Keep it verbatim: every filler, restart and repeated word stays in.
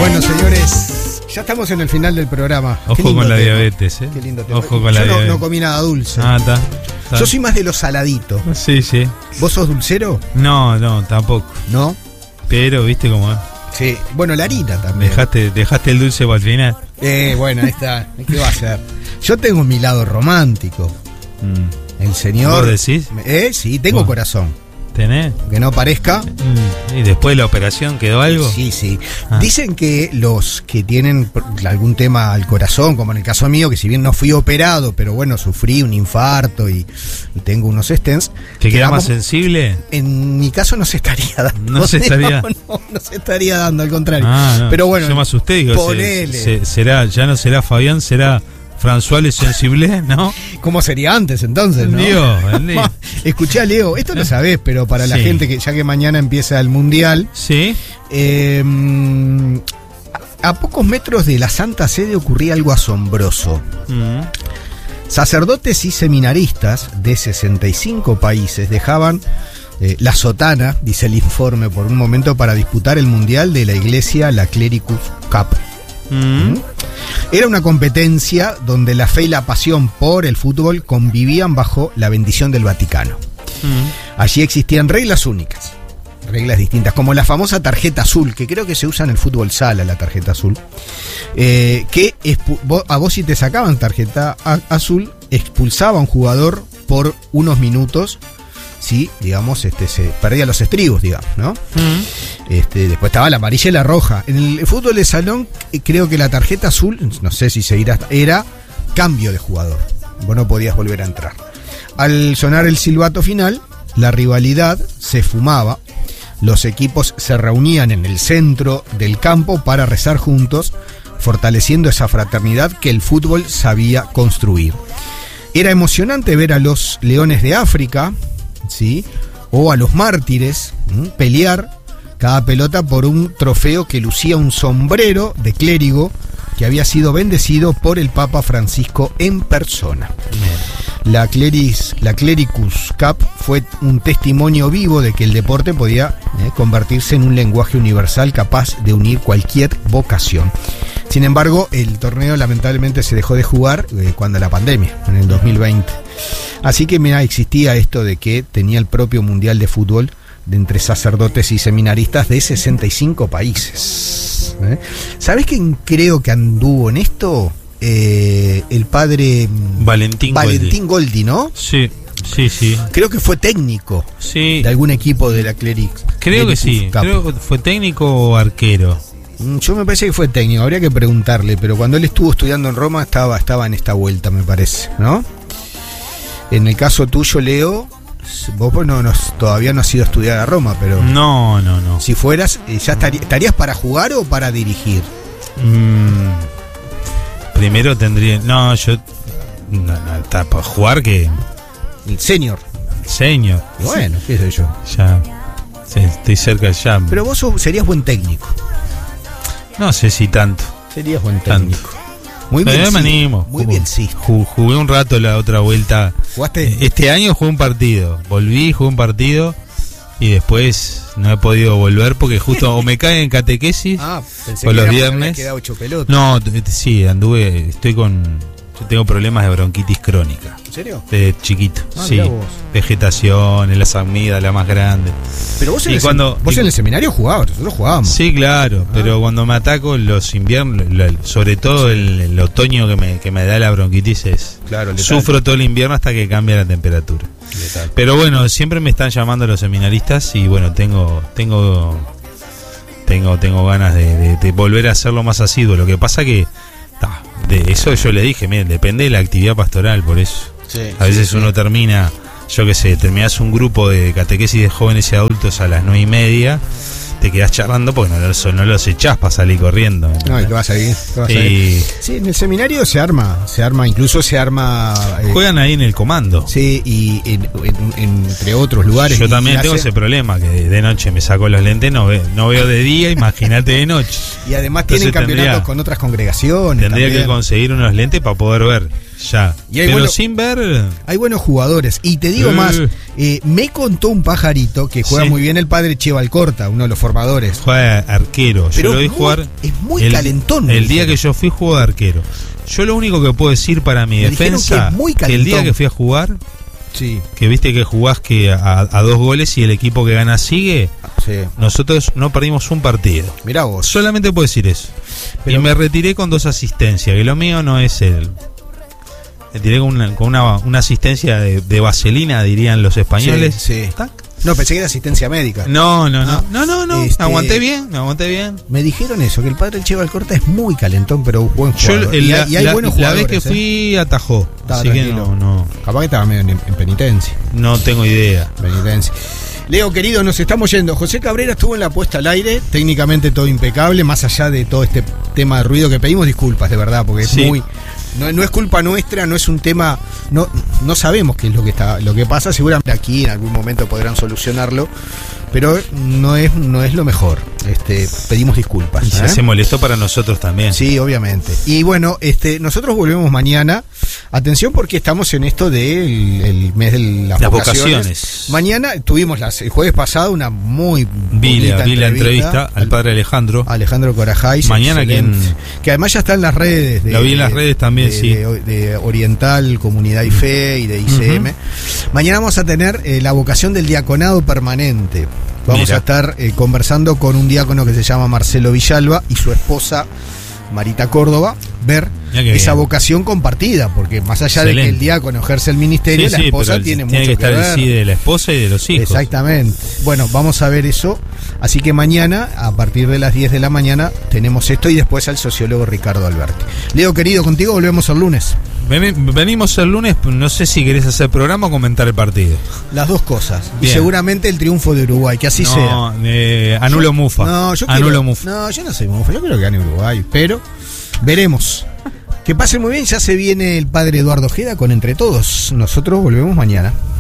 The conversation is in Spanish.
Bueno, señores, ya estamos en el final del programa. Ojo con la tema. diabetes, ¿eh? Qué lindo tema. Ojo con Yo la no, diabetes. no comí nada dulce. Ah, está. Yo soy más de los saladitos. Sí, sí. ¿Vos sos dulcero? No, no, tampoco. ¿No? Pero, ¿viste cómo es? Sí. Bueno, la harina también. Dejaste, dejaste el dulce para el final. Eh, bueno, ahí está. ¿Qué va a hacer? Yo tengo mi lado romántico. Mm. El señor. ¿Vos decís? Eh, sí, tengo Vos. corazón. ¿Tenés? Que no parezca. Mm. ¿Y después de la operación quedó algo? Sí, sí. Ah. Dicen que los que tienen algún tema al corazón, como en el caso mío, que si bien no fui operado, pero bueno, sufrí un infarto y, y tengo unos stents. ¿Te queda quedamos- más sensible? En mi caso no se estaría dando. No se estaría- No, no, no se estaría dando, al contrario. Ah, no. Pero bueno, Yo me asusté, digo, ponele. se- se- será, ya no será Fabián, será François Le Sensible, ¿no? ¿Cómo sería antes entonces, no? Dios, bendito. Escuché a Leo, esto lo sabés, pero para la Sí. gente que ya que mañana empieza el Mundial, Sí. eh, a pocos metros de la Santa Sede ocurría algo asombroso. Mm. Sacerdotes y seminaristas de sesenta y cinco países dejaban eh, la sotana, dice el informe, por un momento para disputar el Mundial de la iglesia, la Clericus Cup. Mm. Era una competencia donde la fe y la pasión por el fútbol convivían bajo la bendición del Vaticano. Mm. Allí existían reglas únicas, reglas distintas, como la famosa tarjeta azul, que creo que se usa en el fútbol sala, la tarjeta azul, eh, que expu- vo- a vos si te sacaban tarjeta a- azul, expulsaba a un jugador por unos minutos, si, digamos, este, se perdía los estribos, digamos, ¿no? Mm. Este, después estaba la amarilla y la roja. En el fútbol de salón, eh, creo que la tarjeta azul, no sé si seguirá, hasta- era cambio de jugador. Vos no podías volver a entrar. Al sonar el silbato final, la rivalidad se fumaba. Los equipos se reunían en el centro del campo para rezar juntos, fortaleciendo esa fraternidad que el fútbol sabía construir. Era emocionante ver a los leones de África, ¿sí? O a los mártires, ¿m? pelear cada pelota por un trofeo que lucía un sombrero de clérigo que había sido bendecido por el Papa Francisco en persona. La, Cleris, la Clericus Cup fue un testimonio vivo de que el deporte podía eh, convertirse en un lenguaje universal capaz de unir cualquier vocación. Sin embargo, el torneo lamentablemente se dejó de jugar eh, cuando la pandemia, en el dos mil veinte. Así que mira, existía esto de que tenía el propio Mundial de Fútbol de entre sacerdotes y seminaristas de sesenta y cinco países. ¿eh? ¿Sabés quién creo que anduvo en esto? Eh, el padre Valentín Valentín Goldi, ¿no? Sí, sí, sí. Creo que fue técnico Sí, de algún equipo de la Cleric. creo que Clericus sí. Cup. Creo que fue técnico o arquero. Mm, Yo me parece que fue técnico, habría que preguntarle, pero cuando él estuvo estudiando en Roma estaba, estaba en esta vuelta, me parece, ¿no? En el caso tuyo, Leo, vos pues no, no, todavía no has ido a estudiar a Roma, pero No, no, no. si fueras, eh, ya estaría- ¿estarías para jugar o para dirigir? Mm, primero tendría. No, yo. No, no, está para jugar que. El senior. Señor. Bueno, qué sé yo. Ya. Sí, estoy cerca ya. Pero vos sos- serías buen técnico. No sé si tanto. Serías buen Tanto. técnico. Muy Pero bien, yo me sí. animo. Muy Jugué- bien, sí. ju- Jugué un rato la otra vuelta. ¿Jugaste? Este año jugué un partido. Volví, jugué un partido. Y después no he podido volver porque justo o me caen en catequesis. Ah, pensé por que los era porque había viernes. quedado ocho pelotas. No, t- t- sí, anduve. Estoy con. Yo tengo problemas de bronquitis crónica. ¿En serio? De chiquito. Ah, sí. mirá vos. Vegetación, en las amígdalas la más grande. Pero vos, en Y el, cuando- sem- vos y- en el seminario jugabas, nosotros jugábamos. Sí, claro, Ah. pero cuando me ataco en los inviernos, la- sobre todo el, el otoño que me, que me da la bronquitis es... Claro, letal. Sufro todo el invierno hasta que cambia la temperatura. Letal. Pero bueno, siempre me están llamando los seminaristas y bueno, tengo tengo tengo tengo ganas de, de- de volver a hacerlo más asiduo. Lo que pasa que ta, de eso yo le dije, miren, depende de la actividad pastoral, por eso. Sí, A veces sí, uno sí. termina, yo qué sé, terminás un grupo de catequesis de jóvenes y adultos a las nueve y media, te quedás charlando porque no los, no los echás para salir corriendo. No, y que vas a ir. que vas a ir. Y Sí, en el seminario se arma, se arma, incluso se arma. eh, juegan ahí en el comando. Sí, y en- en- en- entre otros lugares. Yo y también tengo hace- ese problema, que de, de noche me saco los lentes, no, ve, no veo de día, imagínate de noche. Y además Entonces tienen campeonatos tendría- con otras congregaciones. Tendría también. que conseguir unos lentes para poder ver. Ya. Y hay Pero bueno- sin ver. Hay buenos jugadores. Y te digo Eh. más, eh, me contó un pajarito que juega Sí. muy bien el padre Che Valcorta, uno de los formadores. Juega de arquero. Pero yo lo vi muy- jugar. es muy el, calentón, me El día dijeron. que yo fui, jugó de arquero. Yo lo único que puedo decir para mi Me dijeron defensa, que es muy que el día calentón. que fui a jugar, Sí, que viste que jugás que a, a dos goles y el equipo que gana sigue, sí. nosotros no perdimos un partido. Mirá vos. Solamente puedo decir eso. Pero- y me retiré con dos asistencias, que lo mío no es el... Me tiré con una, con una, una asistencia de, de vaselina, dirían los españoles. Sí, sí. Tac. No, pensé que era asistencia médica. No, no, no. Ah, No, no, no. este- Me aguanté bien, me aguanté bien. Me dijeron eso, que el padre del Che Valcorta es muy calentón, pero buen Yo jugador. el- y, la, hay- y hay la- buenos la vez jugadores. que ¿eh? fui atajó. Estaba así que tranquilo. no, no, Capaz que estaba medio en, en penitencia. no tengo idea. Penitencia. Leo, querido, nos estamos yendo. José Cabrera estuvo en la puesta al aire, técnicamente todo impecable, más allá de todo este tema de ruido que pedimos disculpas, de verdad, porque es Sí. muy... No, no es culpa nuestra, no es un tema... No, no sabemos qué es lo que está, lo que pasa, seguramente aquí en algún momento podrán solucionarlo, pero no es, no es lo mejor. Este, pedimos disculpas. Y se ¿eh? hace molesto para nosotros también. Sí, obviamente. Y bueno, este, nosotros volvemos mañana. Atención porque estamos en esto del el mes de las, Las vocaciones. vocaciones. Mañana tuvimos las, el jueves pasado una muy Vi, la, bonita vi la entrevista al padre Alejandro. Alejandro Corajay. Mañana excelente. quien- Que además ya está en las redes. De, Lo vi en las redes también, de- sí. De, de Oriental, Comunidad y Fe y de I C M. Mañana vamos a tener eh, la vocación del diaconado permanente. Vamos Mira. a estar eh, conversando con un diácono que se llama Marcelo Villalba y su esposa Marita Córdoba, ver Mirá qué esa bien. vocación compartida, porque más allá de que Excelente. el diácono ejerce el ministerio, Sí, la sí, esposa pero tiene, tiene mucho que estar que el ver. sí de la esposa y de los hijos. Exactamente. Bueno, vamos a ver eso. Así que mañana, a partir de las diez de la mañana, tenemos esto y después al sociólogo Ricardo Alberti. Leo, querido, contigo volvemos el lunes. Veni- Venimos el lunes, no sé si querés hacer programa o comentar el partido. Las dos cosas. Y Bien. seguramente el triunfo de Uruguay, que así sea. No, eh, anulo Yo- Mufa. No, yo anulo quiero, Mufa. No, yo no soy Mufa. Yo quiero que gane Uruguay, pero veremos. Que pase muy bien. Ya se viene el padre Eduardo Ojeda con Entre Todos. Nosotros volvemos mañana.